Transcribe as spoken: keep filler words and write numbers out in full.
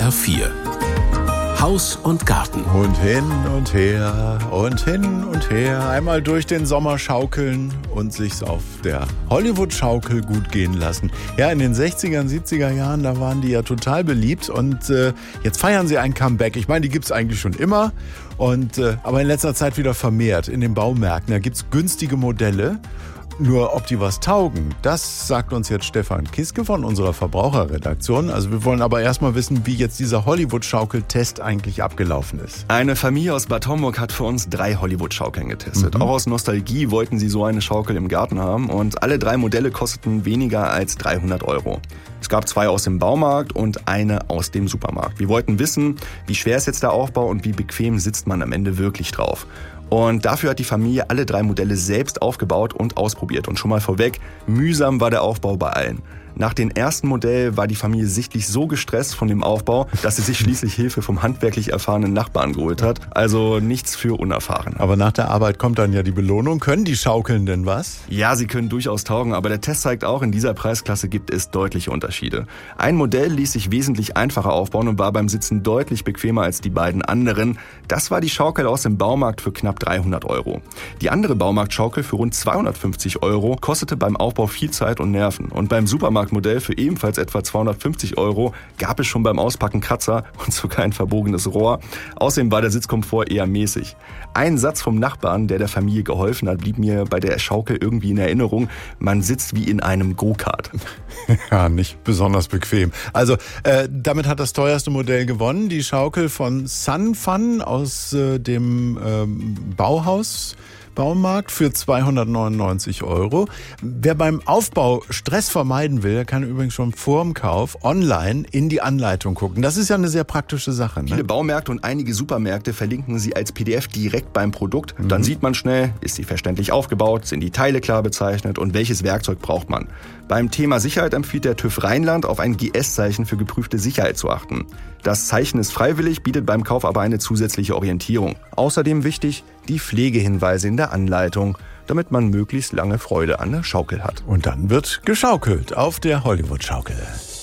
R vier. Haus und Garten. Und hin und her und hin und her. Einmal durch den Sommer schaukeln und sich's auf der Hollywood-Schaukel gut gehen lassen. Ja, in den sechziger und siebziger Jahren, da waren die ja total beliebt. Und äh, jetzt feiern sie ein Comeback. Ich meine, die gibt's eigentlich schon immer. Und, äh, aber in letzter Zeit wieder vermehrt in den Baumärkten. Da gibt's günstige Modelle. Nur ob die was taugen, das sagt uns jetzt Stefan Kiske von unserer Verbraucherredaktion. Also wir wollen aber erstmal wissen, wie jetzt dieser Hollywood-Schaukel-Test eigentlich abgelaufen ist. Eine Familie aus Bad Homburg hat für uns drei Hollywood-Schaukeln getestet. Mhm. Auch aus Nostalgie wollten sie so eine Schaukel im Garten haben und alle drei Modelle kosteten weniger als dreihundert Euro. Es gab zwei aus dem Baumarkt und eine aus dem Supermarkt. Wir wollten wissen, wie schwer ist jetzt der Aufbau und wie bequem sitzt man am Ende wirklich drauf. Und dafür hat die Familie alle drei Modelle selbst aufgebaut und ausprobiert. Und schon mal vorweg, mühsam war der Aufbau bei allen. Nach dem ersten Modell war die Familie sichtlich so gestresst von dem Aufbau, dass sie sich schließlich Hilfe vom handwerklich erfahrenen Nachbarn geholt hat. Also nichts für Unerfahren. Aber nach der Arbeit kommt dann ja die Belohnung. Können die Schaukeln denn was? Ja, sie können durchaus taugen, aber der Test zeigt auch, in dieser Preisklasse gibt es deutliche Unterschiede. Ein Modell ließ sich wesentlich einfacher aufbauen und war beim Sitzen deutlich bequemer als die beiden anderen. Das war die Schaukel aus dem Baumarkt für knapp dreihundert Euro. Die andere Baumarktschaukel für rund zweihundertfünfzig Euro kostete beim Aufbau viel Zeit und Nerven. Und beim Supermarkt Modell für ebenfalls etwa zweihundertfünfzig Euro gab es schon beim Auspacken Kratzer und sogar ein verbogenes Rohr. Außerdem war der Sitzkomfort eher mäßig. Ein Satz vom Nachbarn, der der Familie geholfen hat, blieb mir bei der Schaukel irgendwie in Erinnerung. Man sitzt wie in einem Go-Kart. Ja, nicht besonders bequem. Also äh, damit hat das teuerste Modell gewonnen. Die Schaukel von Sun Fun aus äh, dem ähm, Bauhaus. Baumarkt für zweihundertneunundneunzig Euro. Wer beim Aufbau Stress vermeiden will, der kann übrigens schon vor dem Kauf online in die Anleitung gucken. Das ist ja eine sehr praktische Sache. Ne? Viele Baumärkte und einige Supermärkte verlinken sie als P D F direkt beim Produkt. Mhm. Dann sieht man schnell, ist sie verständlich aufgebaut, sind die Teile klar bezeichnet und welches Werkzeug braucht man. Beim Thema Sicherheit empfiehlt der TÜV Rheinland, auf ein G S-Zeichen für geprüfte Sicherheit zu achten. Das Zeichen ist freiwillig, bietet beim Kauf aber eine zusätzliche Orientierung. Außerdem wichtig, die Pflegehinweise in der Anleitung, damit man möglichst lange Freude an der Schaukel hat. Und dann wird geschaukelt auf der Hollywood-Schaukel.